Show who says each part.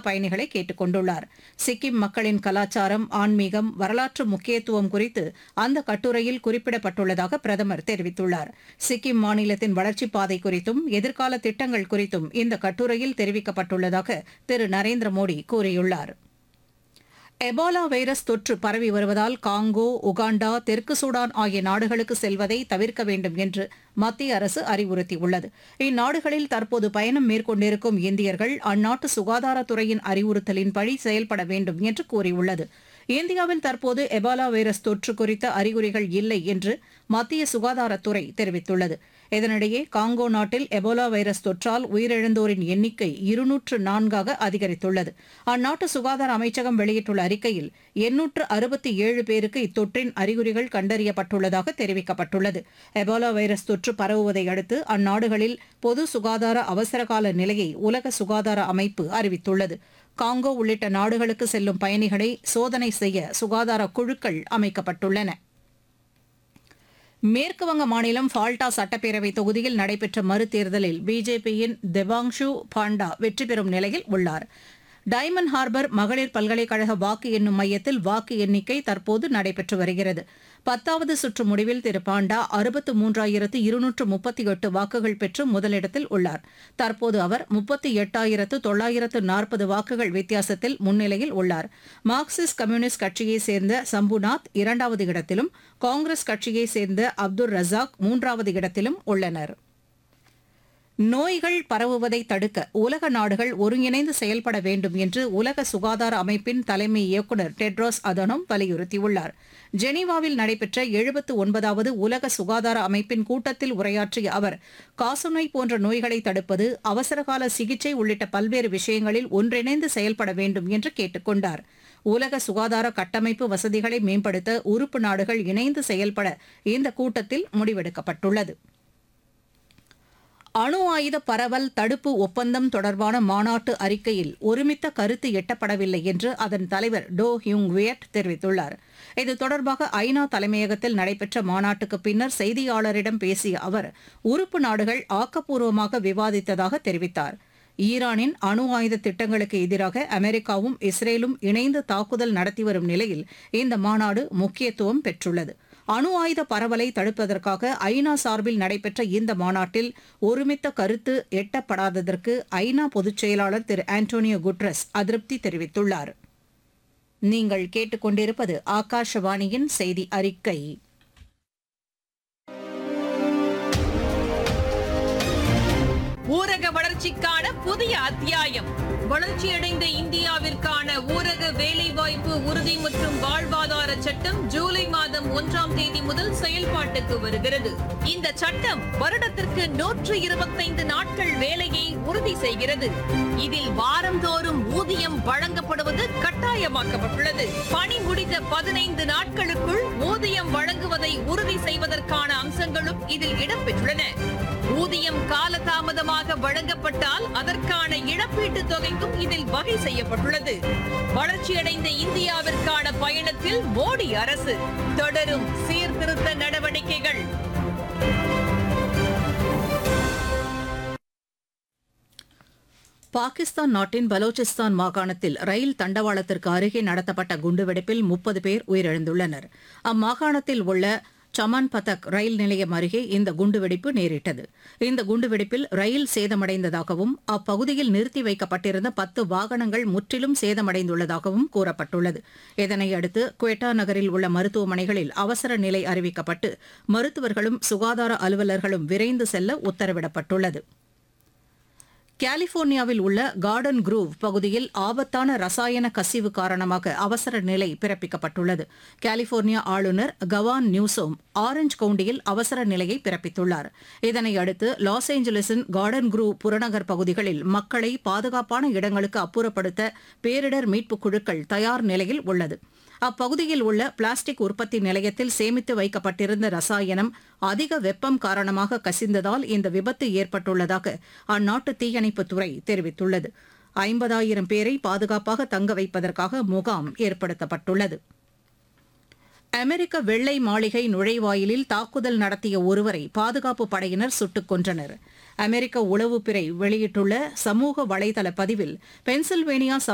Speaker 1: பயணிகளை கேட்டுக் கொண்டுள்ளார். சிக்கிம் மக்களின் கலாச்சாரம், ஆன்மீகம், வரலாற்று முக்கியத்துவம் குறித்து அந்த கட்டுரையில் குறிப்பிடப்பட்டுள்ளதாக பிரதமர் தெரிவித்துள்ளார். சிக்கிம் மாநிலத்தின் வளர்ச்சிப் பாதை குறித்தும் எதிர்கால திட்டங்கள் குறித்தும் இந்த கட்டுரையில் தெரிவிக்கப்பட்டுள்ளதாக திரு நரேந்திர மோடி கூறியுள்ளார். எபோலா வைரஸ் தொற்று பரவி வருவதால் காங்கோ, உகாண்டா, தெற்கு சூடான் ஆகிய நாடுகளுக்கு செல்வதை தவிர்க்க வேண்டும் என்று மத்திய அரசு அறிவுறுத்தியுள்ளது. இந்நாடுகளில் தற்போது பயணம் மேற்கொண்டிருக்கும் இந்தியர்கள் அந்நாட்டு சுகாதாரத்துறையின் அறிவுறுத்தலின்படி செயல்பட வேண்டும் என்று கூறியுள்ளது. இந்தியாவில் தற்போது எபோலா வைரஸ் தொற்று குறித்த அறிகுறிகள் இல்லை என்று மத்திய சுகாதாரத்துறை தெரிவித்துள்ளது. இதனிடையே காங்கோ நாட்டில் எபோலா வைரஸ் தொற்றால் உயிரிழந்தோரின் எண்ணிக்கை 204 அதிகரித்துள்ளது. அந்நாட்டு சுகாதார அமைச்சகம் வெளியிட்டுள்ள அறிக்கையில் 867 பேருக்கு இத்தொற்றின் அறிகுறிகள் கண்டறியப்பட்டுள்ளதாக தெரிவிக்கப்பட்டுள்ளது. எபோலா வைரஸ் தொற்று பரவுவதை அடுத்து அந்நாடுகளில் பொது சுகாதார அவசரகால நிலையை உலக சுகாதார அமைப்பு அறிவித்துள்ளது. காங்கோ உள்ளிட்ட நாடுகளுக்கு செல்லும் பயணிகளை சோதனை செய்ய சுகாதார குழுக்கள் அமைக்கப்பட்டுள்ளன. மேற்குவங்க மாநிலம் ஃபால்டா சட்டப்பேரவை தொகுதியில் நடைபெற்ற மறுதேர்தலில் பிஜேபியின் தேவாங்ஷு பாண்டா வெற்றி பெறும் நிலையில் உள்ளார். டைமண்ட் ஹார்பர் மகளிர் பல்கலைக்கழக வாக்கு எண்ணும் மையத்தில் வாக்கு எண்ணிக்கை தற்போது நடைபெற்று வருகிறது. 10வது சுற்று முடிவில் திரு பாண்டா 63,238 வாக்குகள் பெற்று முதலிடத்தில் உள்ளார். தற்போது அவர் 38,940 வாக்குகள் வித்தியாசத்தில் முன்னிலையில் உள்ளார். மார்க்சிஸ்ட் கம்யூனிஸ்ட் கட்சியைச் சேர்ந்த சம்புநாத் 2வது இடத்திலும், காங்கிரஸ் கட்சியைச் சேர்ந்த அப்துல் ரசாக் 3வது இடத்திலும் உள்ளனர். நோய்கள் பரவுவதை தடுக்க உலக நாடுகள் ஒருங்கிணைந்து செயல்பட வேண்டும் என்று உலக சுகாதார அமைப்பின் தலைமை இயக்குநர் டெட்ரோஸ் அதனோம் வலியுறுத்தியுள்ளார். ஜெனீவாவில் நடைபெற்ற 79வது உலக சுகாதார அமைப்பின் கூட்டத்தில் உரையாற்றிய அவர், காசநோய் போன்ற நோய்களை தடுப்பது, அவசரகால சிகிச்சை உள்ளிட்ட பல்வேறு விஷயங்களில் ஒன்றிணைந்து செயல்பட வேண்டும் என்று கேட்டுக் கொண்டார். உலக சுகாதார கட்டமைப்பு வசதிகளை மேம்படுத்த உறுப்பு நாடுகள் இணைந்து செயல்பட இந்த கூட்டத்தில் முடிவெடுக்கப்பட்டுள்ளது. அணு ஆயுத பரவல் தடுப்பு ஒப்பந்தம் தொடர்பான மாநாட்டு அறிக்கையில் ஒருமித்த கருத்து எட்டப்படவில்லை என்று அதன் தலைவர் டோ ஹியூங் வியட் தெரிவித்துள்ளார். இது தொடர்பாக ஐநா தலைமையகத்தில் நடைபெற்ற மாநாட்டுக்கு பின்னர் செய்தியாளரிடம் பேசிய அவர், உறுப்பு நாடுகள் ஆக்கப்பூர்வமாக விவாதித்ததாக தெரிவித்தார். ஈரானின் அணு ஆயுத திட்டங்களுக்கு எதிராக அமெரிக்காவும் இஸ்ரேலும் இணைந்து தாக்குதல் நடத்தி வரும் நிலையில் இந்த மாநாடு முக்கியத்துவம் பெற்றுள்ளது. அணு ஆயுத பரவலை தடுப்பதற்காக ஐநா சார்பில் நடைபெற்ற இந்த மாநாட்டில் ஒருமித்த கருத்து எட்டப்படாததற்கு ஐநா பொதுச் செயலாளர் திரு ஆண்டோனியோ குட்ரஸ் அதிருப்தி தெரிவித்துள்ளார். நீங்கள் கேட்டுக்கொண்டிருப்பது ஆகாஷவாணியின் செய்தி அறிக்கை.
Speaker 2: ஊரக வளர்ச்சிக்கான புதிய அத்தியாயம். வளர்ச்சியடைந்த இந்தியாவிற்கான ஊரக வேலைவாய்ப்பு உறுதி மற்றும் வாழ்வாதார சட்டம் ஜூலை மாதம் 1ஆம் தேதி முதல் செயல்பாட்டுக்கு வருகிறது. இந்த சட்டம் வருடத்திற்கு 125 நாட்கள் வேலையை உறுதி செய்கிறது. இதில் வாரந்தோறும் ஊதியம் வழங்கப்படுவது கட்டாயமாக்கப்பட்டுள்ளது. பணி முடிந்த 15 நாட்களுக்குள் ஊதியம் வழங்குவதை உறுதி செய்வதற்கான அம்சங்களும் இதில் இடம்பெற்றுள்ளன. ஊதியம் காலதாமதமாக வழங்கப்பட்டால் அதற்கான இழப்பீட்டுத் தொகைக்கும் இதில் வகை செய்யப்பட்டுள்ளது. வளர்ச்சியடைந்த இந்தியாவிற்கான பயணத்தில் மோடி அரசு தொடரும் சீர்திருத்த நடவடிக்கைகள்.
Speaker 1: பாகிஸ்தான் நாட்டின் பலோச்சிஸ்தான் மாகாணத்தில் ரயில் தண்டவாளத்திற்கு அருகே நடத்தப்பட்ட குண்டுவெடிப்பில் 30 பேர் உயிரிழந்துள்ளனர். அம்மாகாணத்தில் உள்ள சமான் பதக் ரயில் நிலையம் அருகே இந்த குண்டுவெடிப்பு நேரிட்டது. இந்த குண்டுவெடிப்பில் ரயில் சேதமடைந்ததாகவும் அப்பகுதியில் நிறுத்தி வைக்கப்பட்டிருந்த 10 வாகனங்கள் முற்றிலும் சேதமடைந்துள்ளதாகவும் கூறப்பட்டுள்ளது. இதனையடுத்து குவெட்டா நகரில் உள்ள மருத்துவமனைகளில் அவசர நிலை அறிவிக்கப்பட்டு மருத்துவர்களும் சுகாதார அலுவலர்களும் விரைந்து செல்ல உத்தரவிடப்பட்டுள்ளது. கலிபோர்னியாவில் உள்ள கார்டன் குரூவ் பகுதியில் ஆபத்தான ரசாயன கசிவு காரணமாக அவசர நிலை பிறப்பிக்கப்பட்டுள்ளது. கலிபோர்னியா ஆளுநர் கவான் நியூசோம் ஆரஞ்ச் கவுண்டியில் அவசர நிலையை பிறப்பித்துள்ளார். இதனையடுத்து லாஸ் ஏஞ்சலிஸின் கார்டன் குரூவ் புறநகர் பகுதிகளில் மக்களை பாதுகாப்பான இடங்களுக்கு அப்புறப்படுத்த பேரிடர் மீட்புக் குழுக்கள் தயார் நிலையில் உள்ளது. அப்பகுதியில் உள்ள பிளாஸ்டிக் உற்பத்தி நிலையத்தில் சேமித்து வைக்கப்பட்டிருந்த ரசாயனம் அதிக வெப்பம் காரணமாக கசிந்ததால் இந்த விபத்து ஏற்பட்டுள்ளதாக அந்நாட்டு தீயணைப்புத்துறை தெரிவித்துள்ளது. 50,000 பேரை பாதுகாப்பாக தங்க வைப்பதற்காக முகாம் ஏற்படுத்தப்பட்டுள்ளது. அமெரிக்க வெள்ளை மாளிகை நுழைவாயிலில் தாக்குதல் நடத்திய ஒருவரை பாதுகாப்பு படையினர் சுட்டுக் கொன்றனர். அமெரிக்க உளவுப்பிறை வெளியிட்டுள்ள சமூக வலைதள பதிவில் பென்சில்வேனியா